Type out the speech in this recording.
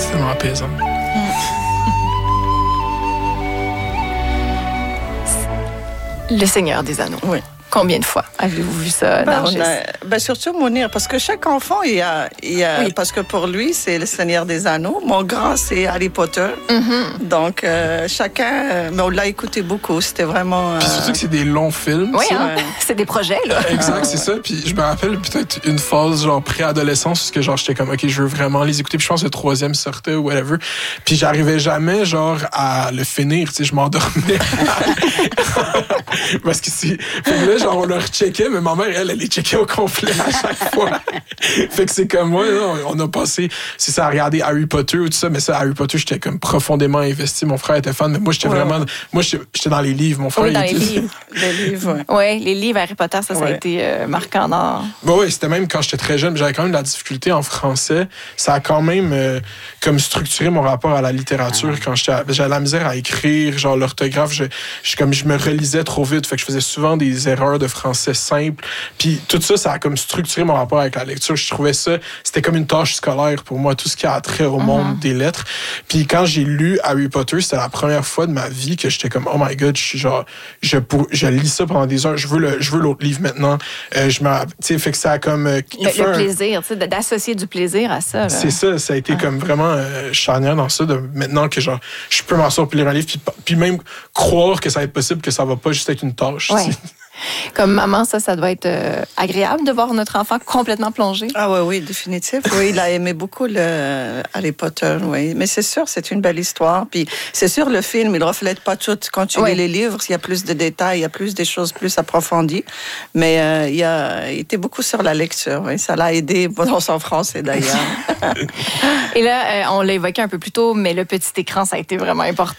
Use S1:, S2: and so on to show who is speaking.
S1: C'est tellement apaisant.
S2: Le Seigneur des Anneaux.
S3: Oui.
S2: Combien de fois avez-vous vu ça, Nargis?
S3: Surtout Mounir, parce que chaque enfant, il y a
S2: Oui.
S3: parce que pour lui, c'est le Seigneur des Anneaux. Mon grand, c'est Harry Potter. Donc, chacun, mais on l'a écouté beaucoup. C'était vraiment...
S1: Puis surtout que c'est des longs films.
S2: Oui,
S1: ça.
S2: hein? C'est des projets, là.
S1: Exact, c'est ça. Puis je me rappelle peut-être une phase genre préadolescence où que genre j'étais comme OK, je veux vraiment les écouter. Puis je pense que le troisième sortait ou whatever. Puis j'arrivais jamais genre à le finir, tu sais, je m'endormais. Parce que c'est fait que là, genre on le recheckait, mais ma mère elle les checkait au complet à chaque fois. Fait que c'est comme moi, là, on a passé c'est ça à regarder Harry Potter ou tout ça, mais ça Harry Potter, j'étais comme profondément investi. Mon frère était fan, mais moi j'étais vraiment j'étais dans les livres. Mon frère
S2: Oui, dans
S1: il
S2: les
S1: était...
S2: livres.
S3: Les livres, oui.
S2: Oui, les livres Harry Potter, ça a été marquant dans...
S1: Oui, c'était même quand j'étais très jeune, j'avais quand même de la difficulté en français. Ça a quand même comme structuré mon rapport à la littérature quand j'avais la misère à écrire, genre l'orthographe, je me relisais trop vite, fait que je faisais souvent des erreurs de français simples. Puis tout ça, ça a comme structuré mon rapport avec la lecture. Je trouvais ça, c'était comme une tâche scolaire pour moi, tout ce qui a trait au monde des lettres. Puis quand j'ai lu Harry Potter, c'était la première fois de ma vie que j'étais comme oh my god, je suis genre je lis ça pendant des heures, je veux l'autre livre maintenant. Tu sais, fait que ça a comme
S2: le plaisir, tu sais, d'associer du plaisir à ça. Là.
S1: C'est ça, ça a été comme vraiment charnière dans ça, de maintenant que genre je peux m'asseoir pour lire un livre, puis même croire que ça va être possible, que ça va pas juste être une tâche.
S2: Ouais. Comme maman, ça doit être agréable de voir notre enfant complètement plongé.
S3: Ah oui, définitif. Oui, il a aimé beaucoup le Harry Potter, oui. Mais c'est sûr, c'est une belle histoire. Puis c'est sûr, le film, il reflète pas tout. Quand tu lis les livres, il y a plus de détails, il y a plus des choses plus approfondies. Mais il était beaucoup sur la lecture. Oui. Ça l'a aidé dans son français, d'ailleurs.
S2: Et là, on l'a évoqué un peu plus tôt, mais le petit écran, ça a été vraiment important.